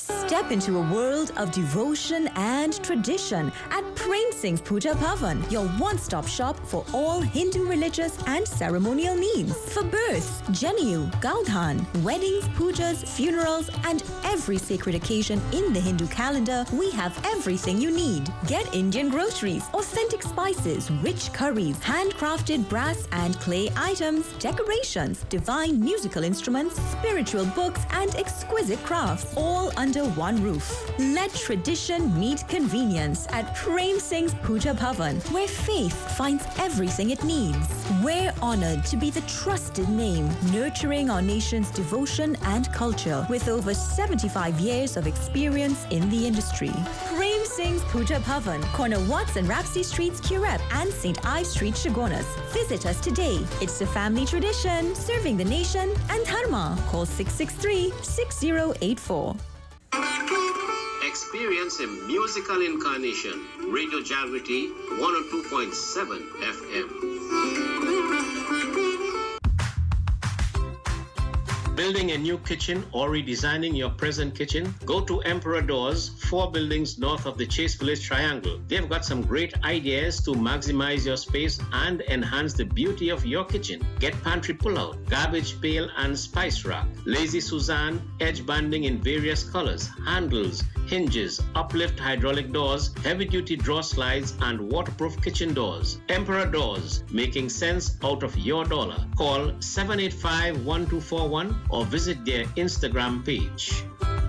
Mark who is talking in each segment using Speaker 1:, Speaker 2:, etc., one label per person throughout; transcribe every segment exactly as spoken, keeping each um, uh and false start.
Speaker 1: Step into a world of devotion and tradition at Prem Singh's Puja Bhavan, your one-stop shop for all Hindu religious and ceremonial needs. For births, Janeu, Gaudhan, weddings, pujas, funerals, and every sacred occasion in the Hindu calendar, we have everything you need. Get Indian groceries, authentic spices, rich curries, handcrafted brass and clay items, decorations, divine musical instruments, spiritual books, and exquisite crafts, all under one roof. Let tradition meet convenience at Prem Singh's Puja Bhavan, where faith finds everything it needs. We're honored to be the trusted name, nurturing our nation's devotion and culture with over seventy-five years of experience in the industry. Prem Singh's Puja Bhavan, corner Watts and Rapsy Streets, Curep, and Saint Ives Street, Chagonas. Visit us today. It's a family tradition, serving the nation and Dharma. Call six six three, six zero eight four.
Speaker 2: Experience a musical incarnation. Radio Jagriti one oh two point seven F M. Building a new kitchen or redesigning your present kitchen? Go to Emperor Doors, four buildings north of the Chase Village Triangle. They've got some great ideas to maximize your space and enhance the beauty of your kitchen. Get pantry pullout, garbage pail and spice rack, Lazy Suzanne, edge banding in various colors, handles, hinges, uplift hydraulic doors, heavy-duty drawer slides, and waterproof kitchen doors. Emperor Doors, making sense out of your dollar. Call seven eight five, one two four one or visit their Instagram page.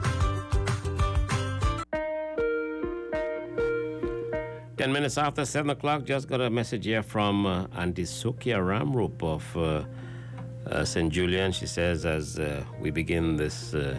Speaker 2: Ten minutes after seven o'clock, just got a message here from uh, Auntie Sukia Ramrup of uh, uh, Saint Julian. She says, as uh, we begin this uh,